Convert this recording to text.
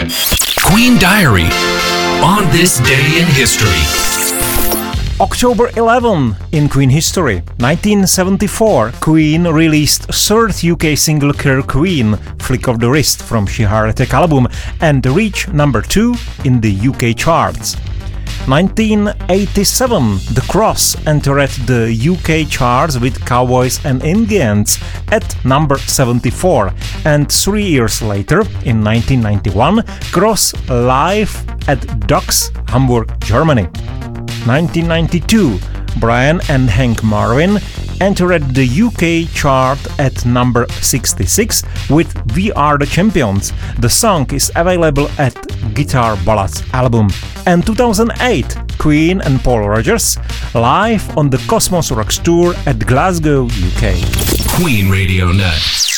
Queen Diary on this day in history. October 11 in Queen history. 1974, Queen released third UK single Killer Queen, Flick of the Wrist from She Heart Attack album, and reached number 2 in the UK charts. 1987, The Cross entered the UK charts with Cowboys and Indians at number 74, and 3 years later, in 1991, Cross live at Docks, Hamburg, Germany. 1992, Brian and Hank Marvin entered the UK chart at number 66 with We Are the Champions. The song is available at Guitar Ballads album. And 2008, Queen and Paul Rogers live on the Cosmos Rocks tour at Glasgow, UK. Queen Radio Net.